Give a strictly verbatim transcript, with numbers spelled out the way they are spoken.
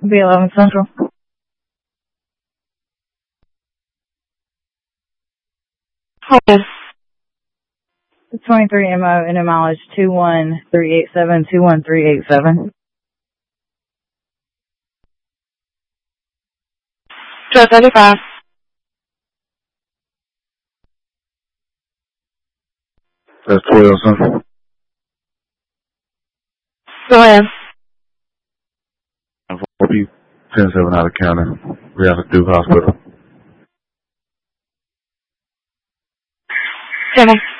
B eleven Central. Yes. twenty-three M O and a mileage two one three eight seven, two one three eight seven. twelve thirty-five. That's twelve Central. Go ahead. And four P, ten seven out of county. We have a Duke Hospital. Tell me.